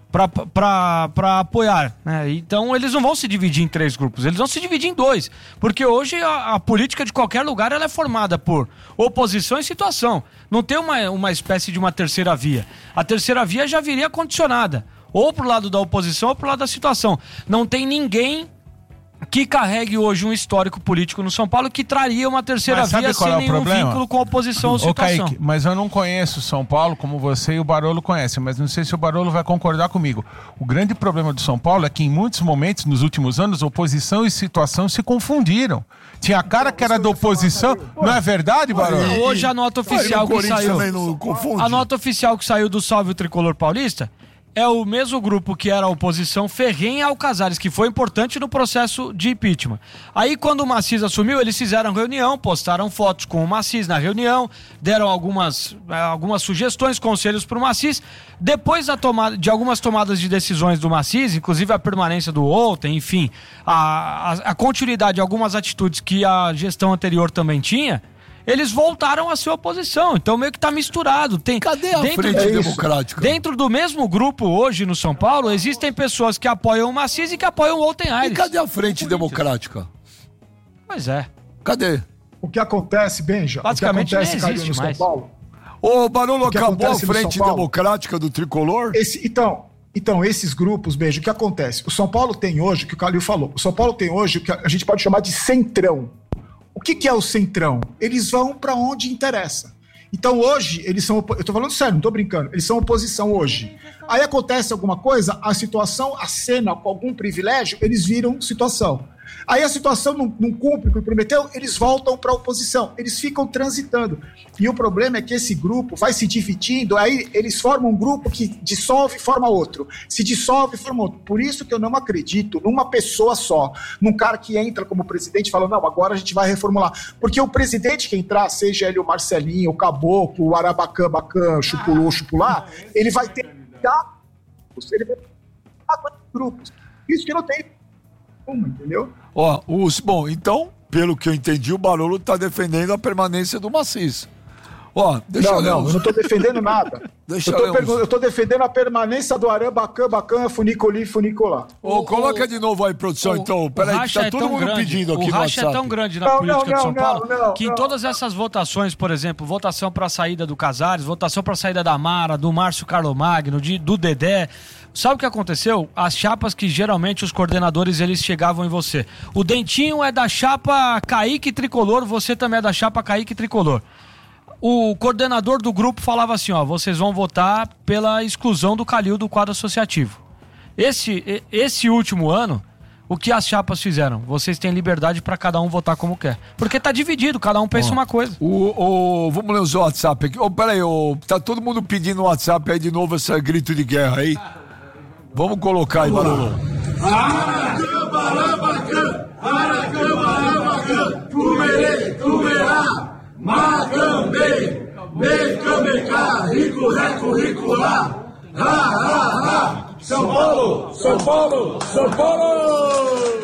para apoiar, né? Então eles não vão se dividir em três grupos, eles vão se dividir em dois, porque hoje a, a política de qualquer lugar ela é formada por oposição e situação, não tem uma, uma espécie de uma terceira via. A terceira via já viria condicionada ou pro lado da oposição ou pro lado da situação. Não tem ninguém que carregue hoje um histórico político no São Paulo que traria uma terceira via sem é nenhum problema? vínculo com a oposição ou Ô, situação. Kaique, mas eu não conheço São Paulo como você e o Barolo conhecem, mas não sei se o Barolo vai concordar comigo. O grande problema do São Paulo é que em muitos momentos, nos últimos anos, oposição e situação se confundiram. Tinha cara que era da oposição, não é verdade, Barolo? Hoje a nota oficial que saiu, a nota oficial que saiu do Salve o Tricolor Paulista é o mesmo grupo que era a oposição ferrenha ao Casares, que foi importante no processo de impeachment. Aí, quando o Macis assumiu, eles fizeram reunião, postaram fotos com o Macis na reunião, deram algumas, algumas sugestões, conselhos para o Macis. Depois da tomada, de algumas tomadas de decisões do Macis, inclusive a permanência do Olten, enfim, a, a, a continuidade de algumas atitudes que a gestão anterior também tinha, eles voltaram a sua oposição, então meio que tá misturado. Tem, Cadê a dentro, frente é democrática? Dentro do mesmo grupo hoje no São Paulo, existem pessoas que apoiam o Macis e que apoiam o Olten Aires. E cadê a frente democrática? Pois é. Cadê? O que acontece, Benja, basicamente o que acontece, nem existe no São mais. Paulo... Ô, Barolo, acabou a frente Paulo, democrática do Tricolor? Esse, então, então, esses grupos, Benja, o que acontece? O São Paulo tem hoje, o que o Calil falou, o São Paulo tem hoje o que a gente pode chamar de centrão. O que, que é o centrão? Eles vão para onde interessa. Então hoje, eles são... Eu tô falando sério, não tô brincando. Eles são oposição hoje. Aí acontece alguma coisa, a situação, a cena com algum privilégio, eles viram situação. Aí a situação não, não cumpre o que prometeu, eles voltam para a oposição, eles ficam transitando. E o problema é que esse grupo vai se dividindo, aí eles formam um grupo que dissolve e forma outro, se dissolve e forma outro. Por isso que eu não acredito numa pessoa só, num cara que entra como presidente e fala, não, agora a gente vai reformular. Porque o presidente que entrar, seja ele o Marcelinho, o Caboclo, o Arabacã, Bacã, Chupulô, Chupulá, ele vai ter ele vai ter grupos. Isso que não tem uma, entendeu? Ó, os, bom, então, pelo que eu entendi, o Barolo está defendendo a permanência do Maciço. Ó, deixa não, eu não, eu não estou defendendo nada. Deixa eu, tô eu pergun- eu tô defendendo a permanência do Arã, Bacã, Bacã, Funicoli, Funicolá. Ô, coloca de novo aí, produção, o, então. Peraí, que tá é todo mundo grande, pedindo aqui no WhatsApp. O racha é tão grande na não, política não, de São não, Paulo não, não, que em não. todas essas votações, por exemplo, votação para a saída do Casares, votação para a saída da Mara, do Márcio Carlomagno, de, do Dedé. Sabe o que aconteceu? As chapas que geralmente os coordenadores eles chegavam em você. O Dentinho é da chapa Kaique Tricolor, você também é da chapa Kaique Tricolor. O coordenador do grupo falava assim, ó, vocês vão votar pela exclusão do Calil do quadro associativo. Esse, esse último ano, o que as chapas fizeram? Vocês têm liberdade para cada um votar como quer. Porque tá dividido, cada um pensa ó, uma coisa. O, o, vamos ler os WhatsApp aqui. Oh, peraí, oh, tá todo mundo pedindo no WhatsApp aí de novo esse grito de guerra aí. Vamos colocar aí, Barolo. Aracamba, Arabacã, Aracamba, Arabacã, Tumerê, Tumerá. Macambê, Mecamecá, Rico, Reco, Rico, lá, ha, ha, ha, São Paulo, São Paulo, São Paulo!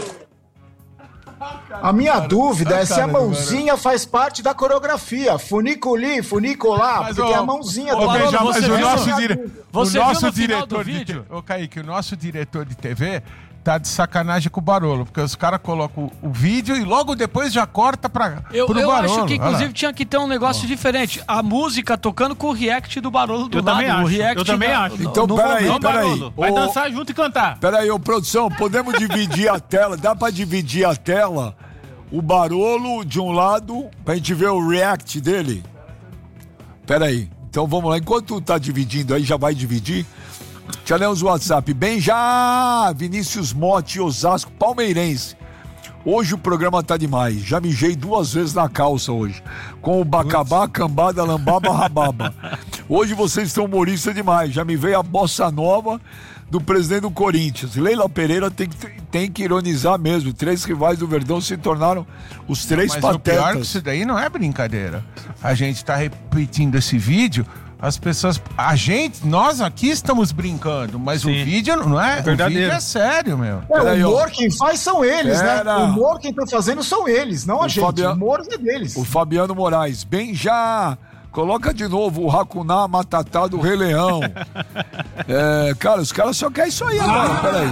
A minha dúvida é se a mãozinha faz parte da coreografia. Funiculi, funicolar, mas, porque ó, é a mãozinha ó, do Barolo, mas você o viu? nosso, dire... Você o nosso viu no diretor do de vídeo? Ô, Kaique, o nosso diretor de T V tá de sacanagem com o Barolo, porque os caras colocam o, o vídeo e logo depois já corta pra, eu, pro eu Barolo. Eu acho que, inclusive, tinha que ter um negócio oh. diferente. A música tocando com o react do Barolo do eu lado. Também acho. O react eu também da, acho. Então, no peraí, momento. peraí. Vai ô, dançar junto e cantar. Peraí, ô, produção, podemos dividir a tela? Dá pra dividir a tela? O Barolo de um lado, pra gente ver o react dele? Peraí. Então vamos lá. Enquanto tá dividindo aí, já vai dividir. Deixa eu ler os WhatsApp. Bem já, Vinícius Motti, Osasco, palmeirense. Hoje o programa tá demais. Já mijei duas vezes na calça hoje. Com o bacabá, cambada, lambaba, rababa. Hoje vocês estão humoristas demais. Já me veio a bossa nova do presidente do Corinthians. Leila Pereira tem que, tem que ironizar mesmo. Três rivais do Verdão se tornaram os três Mas patetas. o pior é que isso daí não é brincadeira. A gente tá repetindo esse vídeo, as pessoas, a gente, nós aqui estamos brincando, mas Sim. o vídeo não é, é verdadeiro. O vídeo é sério, meu. É, o humor quem faz são eles, Pera. né? O humor quem tá fazendo são eles, não a o gente. Fabiano, o humor é deles. O Fabiano Moraes, bem já... Coloca de novo o Hakuná Matatá do Rei Leão. É, cara, os caras só querem isso aí agora, peraí.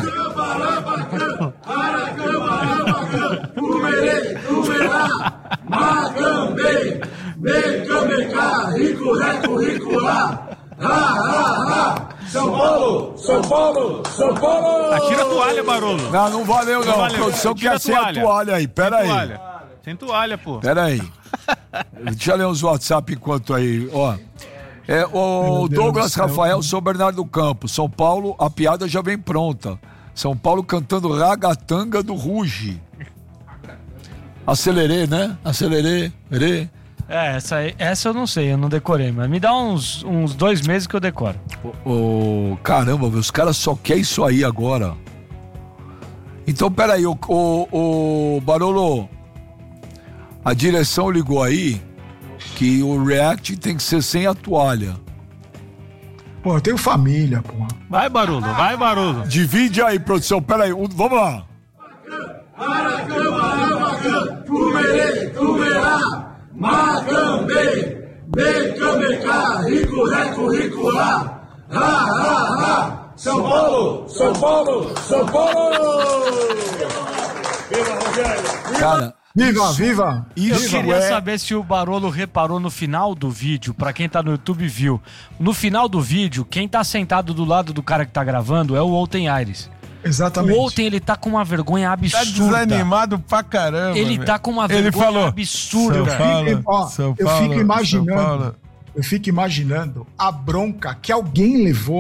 São Paulo, São Paulo, São Paulo! Atira a toalha, Barolo. Não, não valeu não. não valeu. A produção quer ser a toalha aí, peraí. Sem toalha, Sem toalha pô. Peraí. Deixa eu ler uns WhatsApp enquanto aí, ó. É, o Douglas Rafael, São Bernardo do Campo, São Paulo, a piada já vem pronta. São Paulo cantando Ragatanga do Ruge. Acelerei, né? Acelerei, re. É, essa, aí, essa eu não sei, eu não decorei, mas me dá uns, uns dois meses que eu decoro. O, o, caramba, os caras só querem isso aí agora. Então, peraí, o, o, o Barolo, a direção ligou aí que o react tem que ser sem a toalha. Pô, eu tenho família, pô. Vai, Barolo, vai, Barolo. Divide aí, produção, peraí, um, vamos lá. Aracama, Arabacã, Tumerê, Tumerá, Macambê, Mecamecá, Rico, Reco, Rico, lá, ha, ha, ha, São Paulo, São Paulo, São Paulo! Viva, Rogério! Cara... Viva, viva! Eu Isso queria é... saber se o Barolo reparou no final do vídeo, pra quem tá no YouTube viu. No final do vídeo, quem tá sentado do lado do cara que tá gravando é o Olten Aires. Exatamente. O Olten, ele tá com uma vergonha absurda. Tá desanimado pra caramba. Ele véio. tá com uma vergonha ele falou, absurda. São Paulo, eu, ó, São eu Paulo, fico imaginando, São Paulo. eu fico imaginando a bronca que alguém levou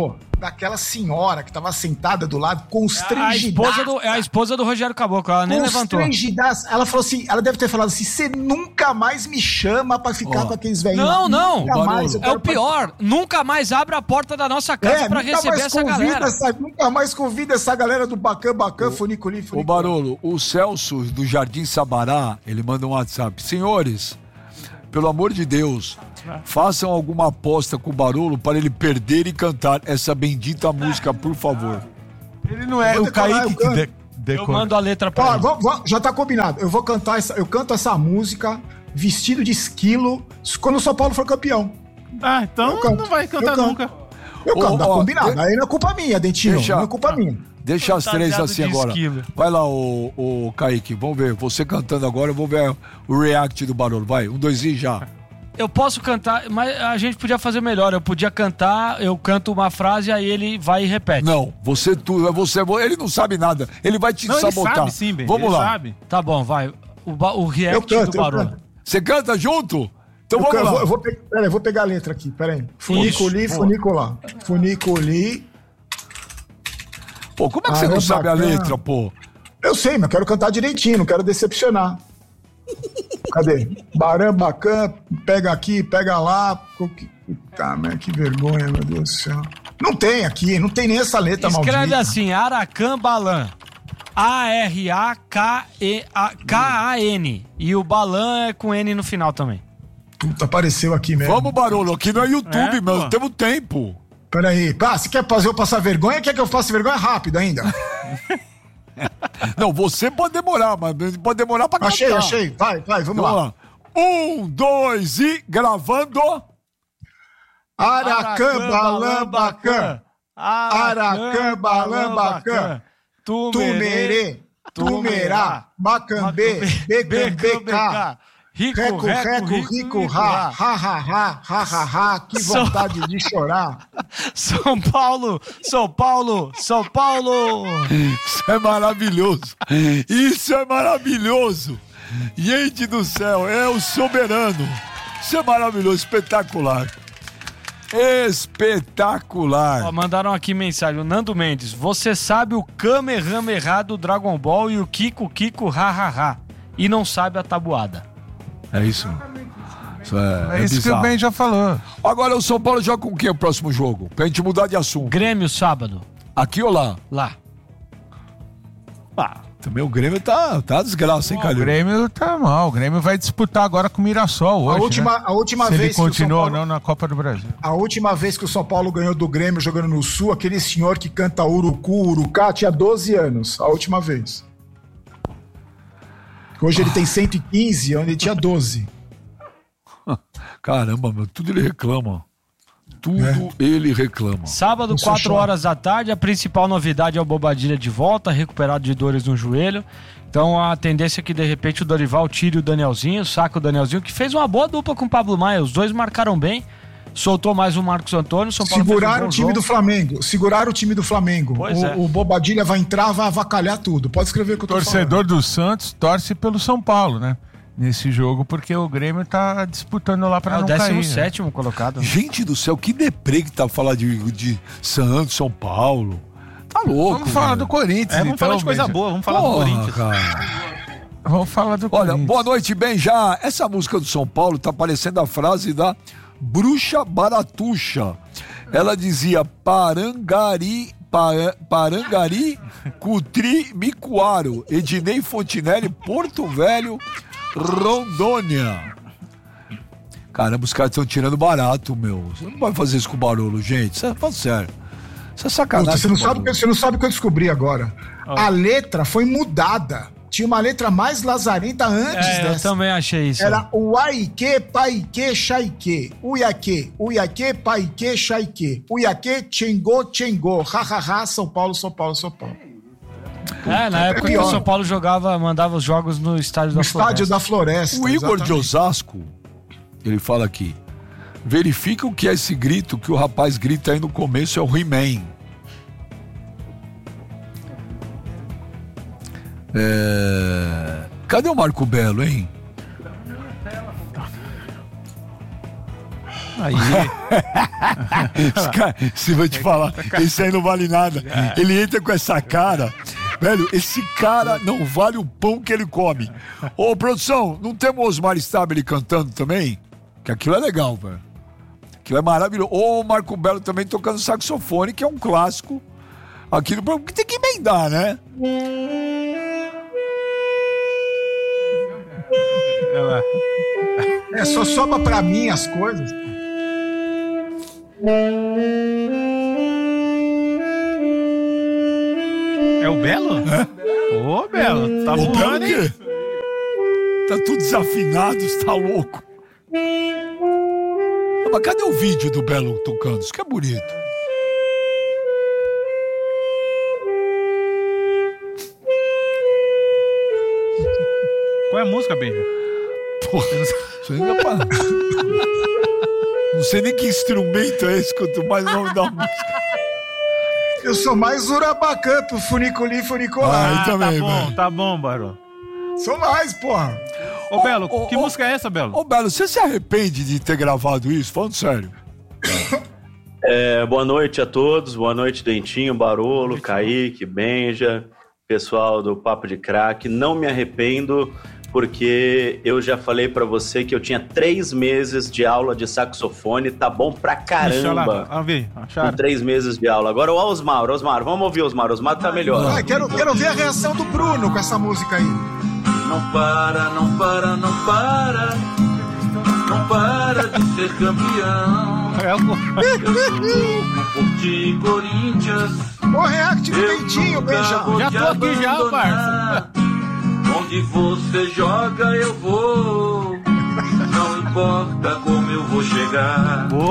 daquela senhora que estava sentada do lado, constrangida. É a esposa do, é a esposa do Rogério Caboclo, ela nem levantou. Ela falou assim, ela deve ter falado assim, você nunca mais me chama pra ficar oh. com aqueles velhinhos. Não, não, nunca mais, é o pior, pra... nunca mais abre a porta da nossa casa é, pra receber essa galera. Essa, nunca mais convida essa galera do Bacã, Bacã, Funiculi, Funiculi. Ô Barolo, o Celso do Jardim Sabará, ele manda um WhatsApp. Senhores, pelo amor de Deus, façam alguma aposta com o Barolo para ele perder e cantar essa bendita música, por favor. Ele não é o Kaique que de, decora. Eu mando a letra pra ah, ele. Vou, vou, já tá combinado. Eu vou cantar essa, eu canto essa música vestido de esquilo quando o São Paulo for campeão. Ah, então não vai cantar eu nunca. Eu canto, oh, tá oh, combinado. De... Aí não é culpa minha, Dentinho. Deixa... Não é culpa minha. Deixa as três assim agora. Esquilo. Vai lá, o, o Kaique. Vamos ver. Você cantando agora, eu vou ver o react do Barolo. Vai, um, dois e já. Eu posso cantar, mas a gente podia fazer melhor. Eu podia cantar, eu canto uma frase, aí ele vai e repete. Não, você, tu, você, ele não sabe nada. Ele vai te não, sabotar. Ele sabe sim, Ben. Vamos ele lá. Sabe. Tá bom, vai. O, o react canto, do Barolo. Você canta junto? Então eu vamos canto, lá. Eu vou, eu vou, pe... Pera, eu vou pegar a letra aqui, peraí. Funiculi, funicular. Funiculi. Pô, como é que ah, você não é sabe bacana. A letra, pô? Eu sei, mas eu quero cantar direitinho, não quero decepcionar. Cadê? Barambacã, pega aqui, pega lá. Puta, merda, que vergonha, meu Deus do céu. Não tem aqui, não tem nem essa letra maldita. Escreve assim, Aracambalan. A R A K A N. E o Balan é com N no final também. Puta, apareceu aqui mesmo. Vamos, Barolo, aqui no YouTube, é, meu, temos tempo. Peraí, pá, você quer fazer eu passar vergonha? Quer que eu faça vergonha rápido ainda? Não, você pode demorar, mas pode demorar pra achei, cantar. Achei, achei. Vai, vai, vamos, vamos lá. lá. Um, dois e gravando. Aracambalambacã. Aracambalambacã. Tumerê. Tumerá. Macambê. Becambecá. Rico, reco, reco, rico, rico, ha, ha, ha, ha, ha, ha, ha, que vontade São... de chorar. São Paulo, São Paulo, São Paulo. Isso é maravilhoso. Isso é maravilhoso. Gente do céu, é o soberano. Isso é maravilhoso, espetacular. Espetacular. Ó, mandaram aqui mensagem, o Nando Mendes. Você sabe o Kamehameha do Dragon Ball e o Kiko, Kiko, ha, ha, ha. E não sabe a tabuada. É isso. Isso é, é, é isso bizarro. Que o Ben já falou. Agora o São Paulo joga com quem o próximo jogo? Pra gente mudar de assunto. Grêmio sábado. Aqui ou lá? Lá. Ah, também o Grêmio tá, tá desgraça, hein, Calil? O Grêmio tá mal. O Grêmio vai disputar agora com o Mirassol hoje. A última, né? a última Se vez ele continua Paulo... ou não na Copa do Brasil. A última vez que o São Paulo ganhou do Grêmio jogando no Sul, aquele senhor que canta Urucu, Urucá, tinha doze anos. A última vez. Hoje ele tem cento e quinze, onde ele tinha doze. Caramba, meu, tudo ele reclama. Tudo é. ele reclama. Sábado, quatro horas da tarde, a principal novidade é o Bobadilha de volta, recuperado de dores no joelho. Então a tendência é que de repente o Dorival tire o Danielzinho, saca o Danielzinho, que fez uma boa dupla com o Pablo Maia. Os dois marcaram bem, soltou mais o Marcos Antônio. São Paulo seguraram um o time jogo. do Flamengo. Seguraram o time do Flamengo. O, é. o Bobadilha vai entrar, vai avacalhar tudo. Pode escrever o que eu tô falando. O torcedor falando. do Santos torce pelo São Paulo, né? Nesse jogo, porque o Grêmio tá disputando lá pra é não cair. É o décimo sétimo colocado. Né? Gente do céu, que deprê que tá falando de, de Santos, São Paulo. Tá louco. Vamos falar do Corinthians. É, vamos então, falar de coisa boa, vamos falar Porra, do Corinthians. Cara. Vamos falar do Olha, Corinthians. Boa noite, bem já. Essa música do São Paulo tá parecendo a frase da Bruxa Baratuxa. Ela dizia Parangari, pa, Parangari, Cutri, Micoaro, Ednei Fontinelli, Porto Velho, Rondônia. Caramba, os caras estão tirando barato, meu. Você não vai fazer isso com o Barolo, gente. Isso é, fala sério. Isso é sacanagem. Puta, você, não sabe, você não sabe o que eu descobri agora. Oh. A letra foi mudada. Tinha uma letra mais lazarenta antes é, dessa. Eu também achei isso. Era Uaique, Paique, Chaique. Uiaque, Uiaque, Paique, Chaique. Uiaque, Tchengô, Tchengô. Ha, ha, ha, São Paulo, São Paulo, São Paulo. É, na época é que o São Paulo jogava, mandava os jogos no Estádio no da Floresta. Estádio da Floresta. O Igor exatamente. de Osasco, ele fala aqui, verifica o que é esse grito que o rapaz grita aí no começo, é o He-Man. É... Cadê o Marco Belo, hein? Aí. Se vou te falar, esse aí não vale nada. Ele entra com essa cara. Velho, esse cara não vale o pão que ele come. Ô, produção, não temos o Osmar Stabile cantando também? Que aquilo é legal, velho. Aquilo é maravilhoso. Ou o Marco Belo também tocando saxofone, que é um clássico. Aquilo que tem que emendar, né? É, só sobra pra mim as coisas. É o Belo? É? Ô, Belo, tá voando, hein? Tá tudo desafinado, você tá louco. Mas cadê o vídeo do Belo tocando? Isso que é bonito. Qual é a música, Benja? Porra, isso ainda pra... Não sei nem que instrumento é esse, quanto mais o nome da música. Eu sou mais Urabacã pro Funiculi Funicolar. Ah, também, tá bom, velho. Tá bom, Barô. Sou mais, porra. Ô, ô Belo, ô, que ô, música é essa, Belo? Ô, Belo, você se arrepende de ter gravado isso? Falando sério. É, boa noite a todos, boa noite, Dentinho, Barolo, Kaique, Benja, pessoal do Papo de Crack. Não me arrependo, porque eu já falei pra você que eu tinha três meses de aula de saxofone, tá bom pra caramba. Ah, vi, com três meses de aula. Agora o Osmar, Osmar, vamos ouvir o Osmar, Osmar tá melhor. Ah, quero, quero ver a reação do Bruno com essa música aí. Não para, não para, não para, não para de ser campeão. É o... Eu sou por ti, Corinthians. Ô, react do Dentinho, Benja. Já tô aqui já, parça. Onde você joga, eu vou. Não importa como eu vou chegar. Boa.